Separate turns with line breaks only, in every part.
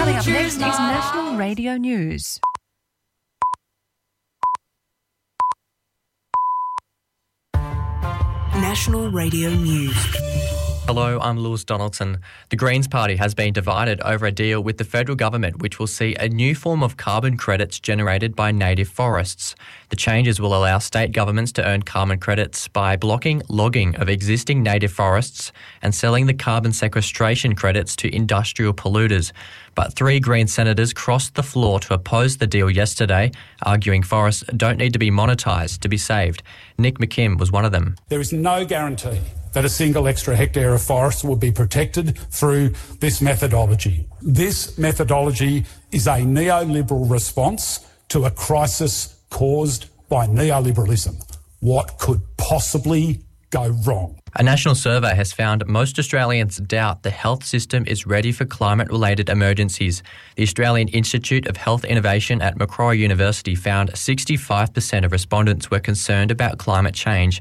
Coming up next is National Radio News.
National Radio News.
Hello, I'm Lewis Donaldson. The Greens Party has been divided over a deal with the federal government which will see a new form of carbon credits generated by native forests. The changes will allow state governments to earn carbon credits by blocking logging of existing native forests and selling the carbon sequestration credits to industrial polluters. But 3 Green senators crossed the floor to oppose the deal yesterday, arguing forests don't need to be monetised to be saved. Nick McKim was one of them.
There is no guarantee that a single extra hectare of forest will be protected through this methodology. This methodology is a neoliberal response to a crisis caused by neoliberalism. What could possibly go wrong?
A national survey has found most Australians doubt the health system is ready for climate-related emergencies. The Australian Institute of Health Innovation at Macquarie University found 65% of respondents were concerned about climate change.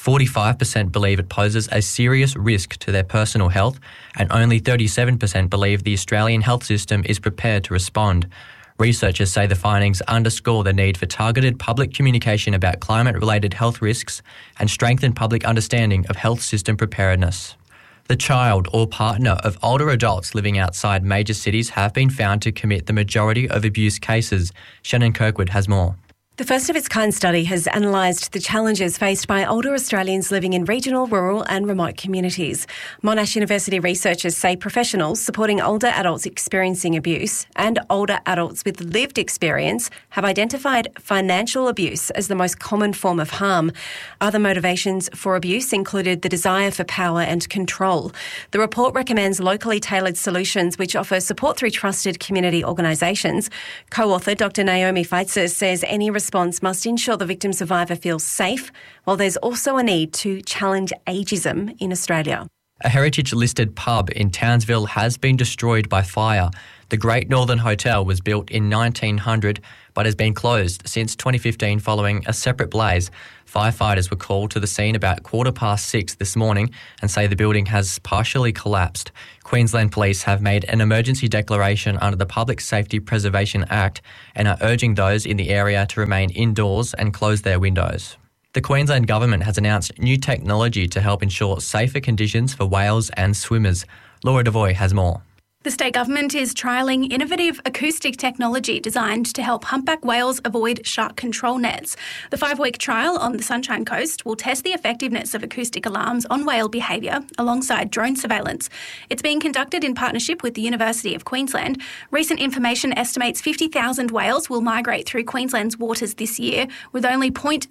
45% believe it poses a serious risk to their personal health, and only 37% believe the Australian health system is prepared to respond. Researchers say the findings underscore the need for targeted public communication about climate-related health risks and strengthen public understanding of health system preparedness. The child or partner of older adults living outside major cities have been found to commit the majority of abuse cases. Shannon Kirkwood has more.
The first of its kind study has analysed the challenges faced by older Australians living in regional, rural and remote communities. Monash University researchers say professionals supporting older adults experiencing abuse and older adults with lived experience have identified financial abuse as the most common form of harm. Other motivations for abuse included the desire for power and control. The report recommends locally tailored solutions which offer support through trusted community organisations. Co-author Dr Naomi Feitzer says any response must ensure the victim survivor feels safe, while there's also a need to challenge ageism in Australia.
A heritage-listed pub in Townsville has been destroyed by fire. The Great Northern Hotel was built in 1900 but has been closed since 2015 following a separate blaze. Firefighters were called to the scene about 6:15 this morning and say the building has partially collapsed. Queensland Police have made an emergency declaration under the Public Safety Preservation Act and are urging those in the area to remain indoors and close their windows. The Queensland Government has announced new technology to help ensure safer conditions for whales and swimmers. Laura Devoy has more.
The state government is trialling innovative acoustic technology designed to help humpback whales avoid shark control nets. The 5-week trial on the Sunshine Coast will test the effectiveness of acoustic alarms on whale behaviour alongside drone surveillance. It's being conducted in partnership with the University of Queensland. Recent information estimates 50,000 whales will migrate through Queensland's waters this year, with only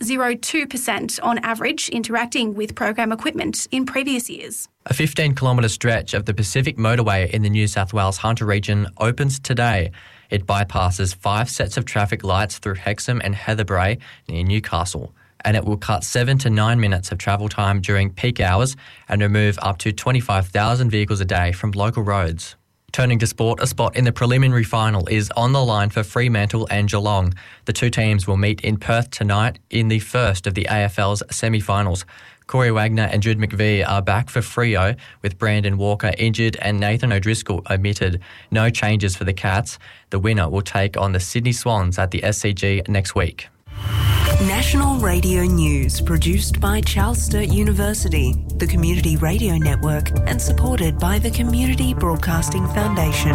0.02% on average interacting with program equipment in previous years.
A 15-kilometre stretch of the Pacific Motorway in the New South Wales Hunter region opens today. It bypasses 5 sets of traffic lights through Hexham and Heatherbrae near Newcastle, and it will cut 7 to 9 minutes of travel time during peak hours and remove up to 25,000 vehicles a day from local roads. Turning to sport, a spot in the preliminary final is on the line for Fremantle and Geelong. The two teams will meet in Perth tonight in the first of the AFL's semi-finals. Corey Wagner and Jude McVie are back for Freo, with Brandon Walker injured and Nathan O'Driscoll omitted. No changes for the Cats. The winner will take on the Sydney Swans at the SCG next week.
National Radio News, produced by Charles Sturt University, the Community Radio Network, and supported by the Community Broadcasting Foundation.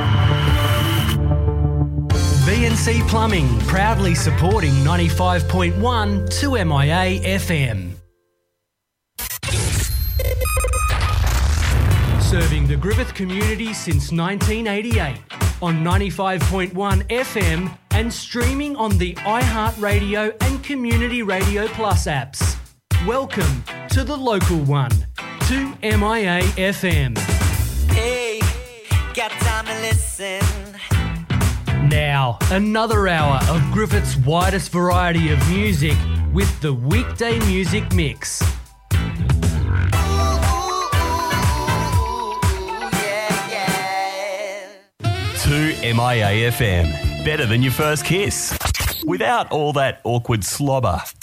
VNC Plumbing, proudly supporting 95.1 2MIA FM. Serving the Griffith community since 1988 on 95.1 FM and streaming on the iHeartRadio and Community Radio Plus apps. Welcome to the local one, 2MIA FM.
Hey, got time to listen.
Now, another hour of Griffith's widest variety of music with the Weekday Music Mix.
2MIA FM. Better than your first kiss. Without all that awkward slobber.